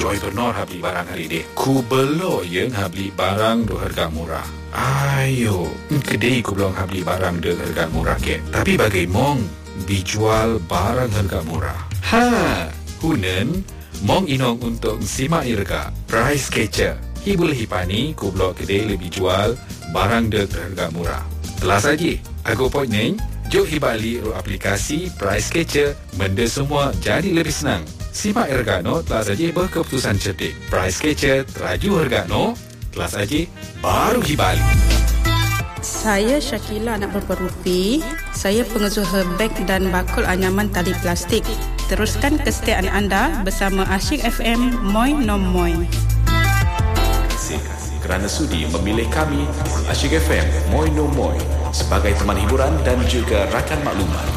Joy Bernor habli barang hari ini. Ku belok yang habli barang do harga murah. Ayo, kedai ku belum habli barang do harga murah ke. Tapi bagai mong dijual barang harga murah. Hunen mong inong untuk simak irga Price Catcher. Hibul hipani ku blok kedai lebih jual barang do harga murah. Telah saja, aku point ni. Jom hibali ru aplikasi Price Catcher, benda semua jadi lebih senang. Simak Ergano telah saja berkeputusan cerdik. Price Catcher teraju Ergano telah saja baru hibali. Saya Syakila anak berapa rupi. Saya pengusaha beg dan bakul anyaman tali plastik. Teruskan kesetiaan anda bersama Asyik FM Moi Nom Moi. Kerana sudi memilih kami, Asyik FM Moi No Moi sebagai teman hiburan dan juga rakan maklumat.